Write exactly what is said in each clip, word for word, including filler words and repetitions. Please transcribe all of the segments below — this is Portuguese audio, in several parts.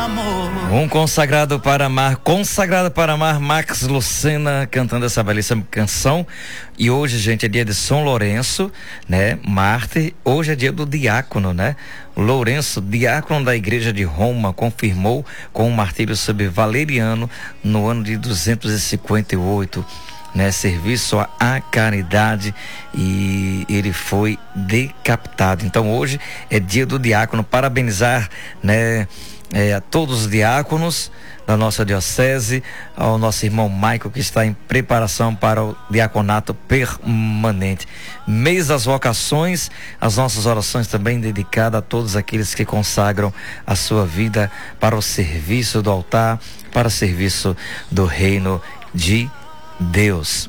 Um consagrado para amar, consagrado para amar, Max Lucena cantando essa belíssima canção. E hoje, gente, é dia de São Lourenço, né? Mártir. Hoje é dia do diácono, né? Lourenço, diácono da Igreja de Roma, confirmou com o martírio sob Valeriano no ano de duzentos e cinquenta e oito, né? Serviço à caridade, e ele foi decapitado. Então hoje é dia do diácono. Parabenizar, né? É, a todos os diáconos da nossa diocese, ao nosso irmão Maico, que está em preparação para o diaconato permanente. Mês das vocações, as nossas orações também dedicadas a todos aqueles que consagram a sua vida para o serviço do altar, para o serviço do reino de Deus.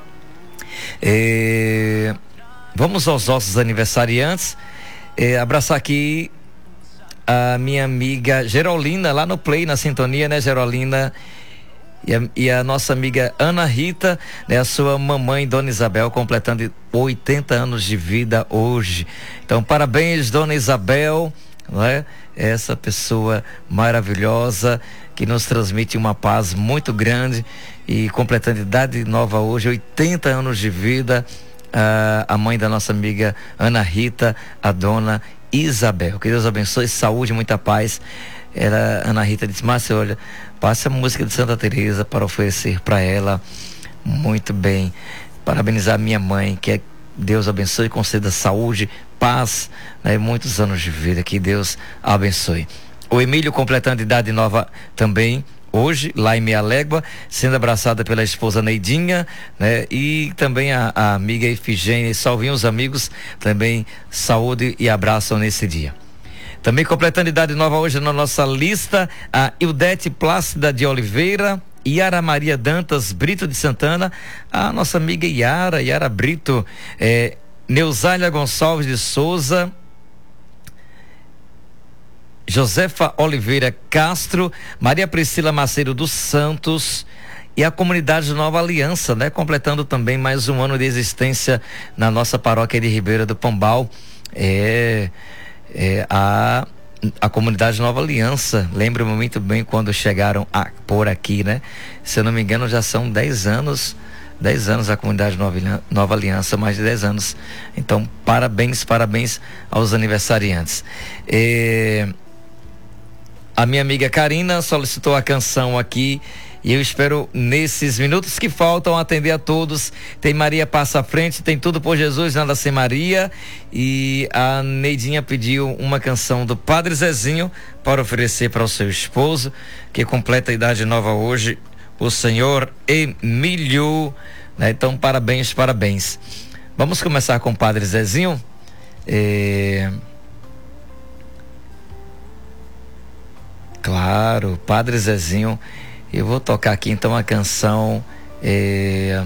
É, vamos aos nossos aniversariantes. É, abraçar aqui a minha amiga Gerolina, lá no Play, na sintonia, né, Gerolina? E a, e a nossa amiga Ana Rita, né, a sua mamãe, Dona Isabel, completando oitenta anos de vida hoje. Então, parabéns, Dona Isabel, não é? Essa pessoa maravilhosa que nos transmite uma paz muito grande, e completando idade nova hoje, oitenta anos de vida, a, a mãe da nossa amiga Ana Rita, a Dona Isabel. Que Deus abençoe, saúde, muita paz. Ela, Ana Rita disse: Márcio, olha, passa a música de Santa Teresa para oferecer para ela. Muito bem. Parabenizar minha mãe, que é, Deus abençoe, conceda saúde, paz, né, muitos anos de vida, que Deus abençoe. O Emílio completando idade nova também hoje, lá em Meia Légua, sendo abraçada pela esposa Neidinha, né? E também a, a amiga Efigênia. Salvinho os amigos, também saúde e abraço nesse dia. Também completando idade nova hoje na nossa lista, a Ildete Plácida de Oliveira, Yara Maria Dantas Brito de Santana, a nossa amiga Yara, Yara Brito, é, Neuzália Gonçalves de Souza, Josefa Oliveira Castro, Maria Priscila Maceiro dos Santos e a comunidade Nova Aliança, né? Completando também mais um ano de existência na nossa paróquia de Ribeira do Pombal. É, é a, a comunidade Nova Aliança, lembro-me muito bem quando chegaram a, por aqui, né? Se eu não me engano, já são dez anos, dez anos a comunidade Nova, Nova Aliança, mais de dez anos. Então, parabéns, parabéns aos aniversariantes. É, A minha amiga Karina solicitou a canção aqui, e eu espero, nesses minutos que faltam, atender a todos. Tem Maria Passa à Frente, tem Tudo por Jesus, Nada Sem Maria. E a Neidinha pediu uma canção do Padre Zezinho para oferecer para o seu esposo, que completa a idade nova hoje, o senhor Emílio, né? Então, parabéns, parabéns. Vamos começar com o Padre Zezinho. É... Claro, Padre Zezinho. Eu vou tocar aqui então a canção é...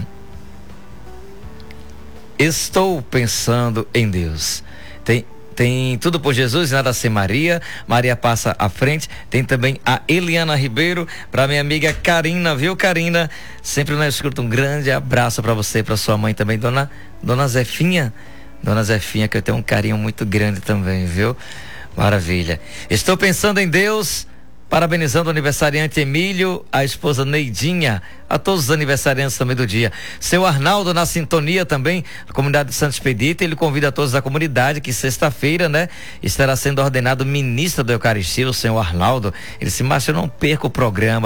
Estou Pensando em Deus. Tem, tem Tudo por Jesus, Nada Sem Maria, Maria Passa à Frente. Tem também a Eliana Ribeiro, para minha amiga Karina, viu, Karina? Sempre na escuta. Um grande abraço para você, para sua mãe também, dona, dona Zefinha. Dona Zefinha, que eu tenho um carinho muito grande também, viu? Maravilha. Estou Pensando em Deus. Parabenizando o aniversariante Emílio, a esposa Neidinha, a todos os aniversariantes também do dia. Seu Arnaldo na sintonia também, a comunidade de Santo Expedito. Ele convida a todos da comunidade que sexta-feira, né, estará sendo ordenado ministro da Eucaristia, o senhor Arnaldo. Ele disse: Márcio, eu não perco o programa.